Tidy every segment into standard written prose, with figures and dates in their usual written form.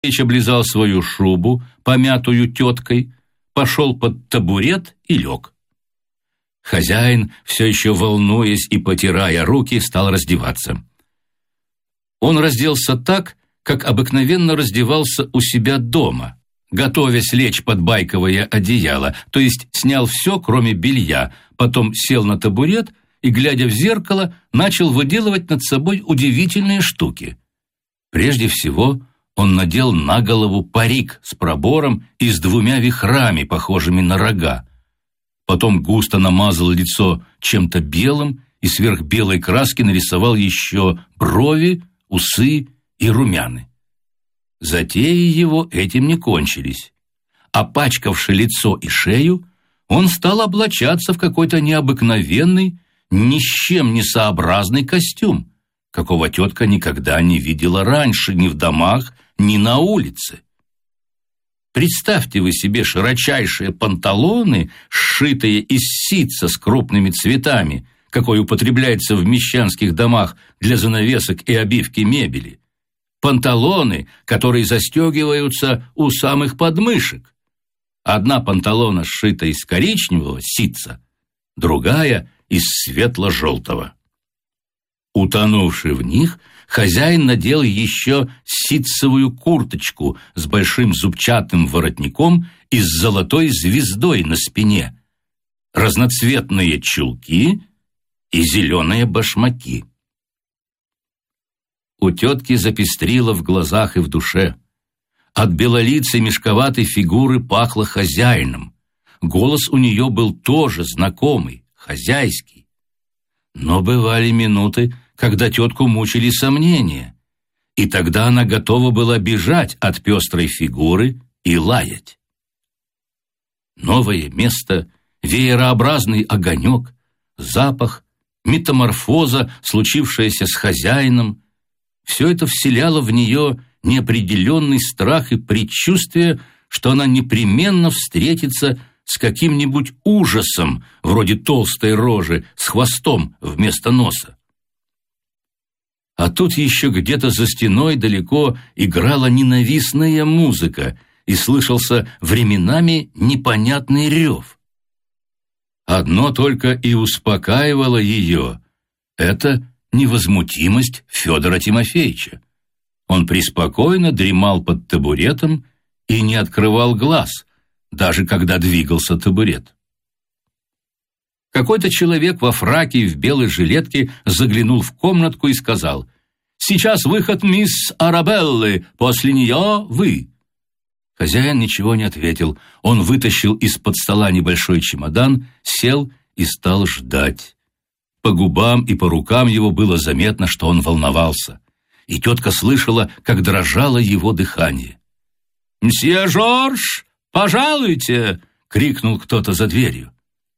облизал свою шубу, помятую теткой, пошел под табурет и лег. Хозяин, все еще волнуясь и потирая руки, стал раздеваться. Он разделся так, как обыкновенно раздевался у себя дома, готовясь лечь под байковое одеяло, то есть снял все, кроме белья, потом сел на табурет и, глядя в зеркало, начал выделывать над собой удивительные штуки. Прежде всего, он надел на голову парик с пробором и с 2 вихрами, похожими на рога. Потом густо намазал лицо чем-то белым и сверх белой краски нарисовал еще брови, усы и румяны. Затеи его этим не кончились. Опачкавши лицо и шею, он стал облачаться в какой-то необыкновенный, ни с чем не сообразный костюм, какого тетка никогда не видела раньше ни в домах, ни на улице. Представьте вы себе широчайшие панталоны, сшитые из ситца с крупными цветами, какой употребляется в мещанских домах для занавесок и обивки мебели. Панталоны, которые застегиваются у самых подмышек. Одна панталона сшита из коричневого ситца, другая из светло-желтого. Утонувший в них, хозяин надел еще ситцевую курточку с большим зубчатым воротником и с золотой звездой на спине, разноцветные чулки и зеленые башмаки. У тетки запестрило в глазах и в душе. От белолицей мешковатой фигуры пахло хозяином. Голос у нее был тоже знакомый, хозяйский. Но бывали минуты, когда тетку мучили сомнения, и тогда она готова была бежать от пестрой фигуры и лаять. Новое место, веерообразный огонек, запах, метаморфоза, случившаяся с хозяином, все это вселяло в нее неопределенный страх и предчувствие, что она непременно встретится с каким-нибудь ужасом, вроде толстой рожи с хвостом вместо носа. А тут еще где-то за стеной далеко играла ненавистная музыка, и слышался временами непонятный рев. Одно только и успокаивало ее — это невозмутимость Федора Тимофеевича. Он преспокойно дремал под табуретом и не открывал глаз, даже когда двигался табурет. Какой-то человек во фраке и в белой жилетке заглянул в комнатку и сказал: «Сейчас выход мисс Арабеллы, после нее вы». Хозяин ничего не ответил. Он вытащил из-под стола небольшой чемодан, сел и стал ждать. По губам и по рукам его было заметно, что он волновался. И тетка слышала, как дрожало его дыхание. «Мсье Жорж, пожалуйте!» — крикнул кто-то за дверью.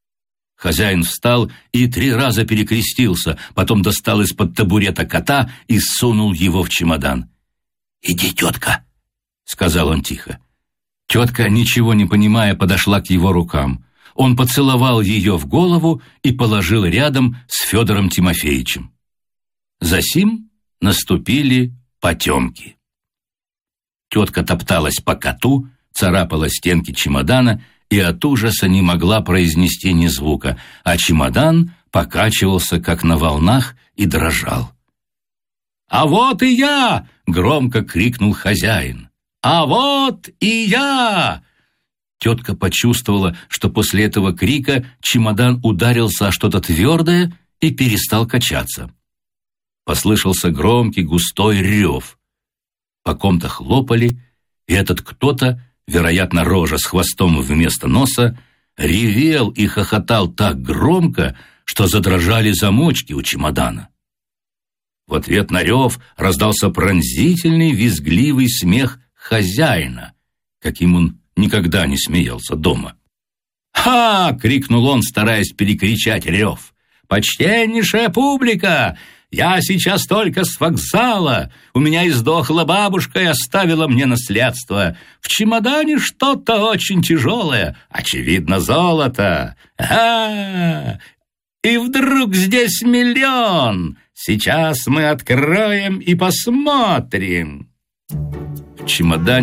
Хозяин встал и 3 раза перекрестился, потом достал из-под табурета кота и сунул его в чемодан. «Иди, тетка!» — сказал он тихо. Тетка, ничего не понимая, подошла к его рукам. Он поцеловал ее в голову и положил рядом с Федором Тимофеевичем. Засим наступили потемки. Тетка топталась по коту, царапала стенки чемодана и от ужаса не могла произнести ни звука, а чемодан покачивался, как на волнах, и дрожал. «А вот и я!» — громко крикнул хозяин. «А вот и я!» Тетка почувствовала, что после этого крика чемодан ударился о что-то твердое и перестал качаться. Послышался громкий густой рев. По ком-то хлопали, и этот кто-то, вероятно, рожа с хвостом вместо носа, ревел и хохотал так громко, что задрожали замочки у чемодана. В ответ на рев раздался пронзительный визгливый смех хозяина, каким он никогда не смеялся дома. «Ха!» — крикнул он, стараясь перекричать рев. «Почтеннейшая публика! Я сейчас только с вокзала. У меня издохла бабушка и оставила мне наследство. В чемодане что-то очень тяжелое, очевидно, золото. И вдруг здесь 1 000 000. Сейчас мы откроем и посмотрим». В чемодане